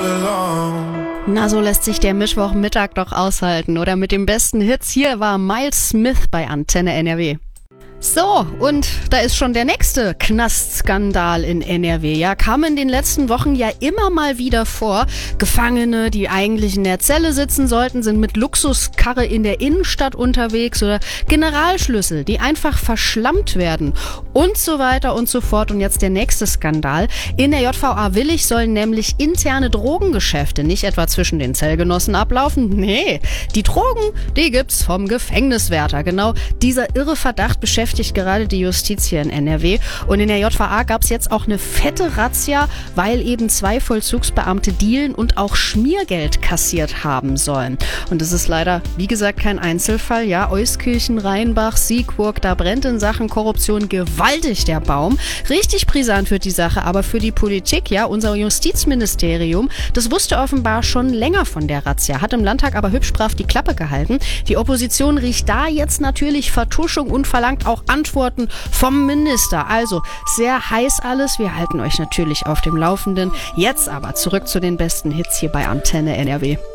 belong. Na, so lässt sich der Mittwochmittag doch aushalten. Oder mit den besten Hits. Hier war Miles Smith bei Antenne NRW. So, und da ist schon der nächste Knastskandal in NRW. Ja, kam in den letzten Wochen ja immer mal wieder vor. Gefangene, die eigentlich in der Zelle sitzen sollten, sind mit Luxuskarre in der Innenstadt unterwegs oder Generalschlüssel, die einfach verschlammt werden und so weiter und so fort. Und jetzt der nächste Skandal. In der JVA Willich sollen nämlich interne Drogengeschäfte nicht etwa zwischen den Zellgenossen ablaufen. Nee, die Drogen, die gibt's vom Gefängniswärter. Genau dieser irre Verdacht beschäftigt gerade die Justiz hier in NRW. Und in der JVA gab es jetzt auch eine fette Razzia, weil eben 2 Vollzugsbeamte dealen und auch Schmiergeld kassiert haben sollen. Und das ist leider, wie gesagt, kein Einzelfall. Ja, Euskirchen, Rheinbach, Siegburg, da brennt in Sachen Korruption gewaltig der Baum. Richtig brisant wird die Sache aber für die Politik. Ja, unser Justizministerium, das wusste offenbar schon länger von der Razzia, hat im Landtag aber hübsch brav die Klappe gehalten. Die Opposition riecht da jetzt natürlich Vertuschung und verlangt auch Antworten vom Minister. Also sehr heiß alles. Wir halten euch natürlich auf dem Laufenden. Jetzt aber zurück zu den besten Hits hier bei Antenne NRW.